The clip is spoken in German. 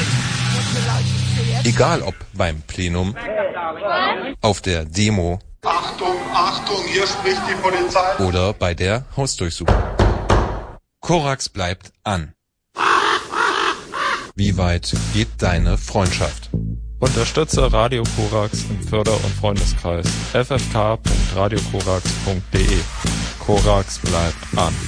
Egal ob beim Plenum, auf der Demo, Achtung, Achtung, hier spricht die Polizei. Oder bei der Hausdurchsuchung. Korax bleibt an. Wie weit geht deine Freundschaft? Unterstütze Radio Korax im Förder- und Freundeskreis ffk.radiokorax.de. Korax bleibt an.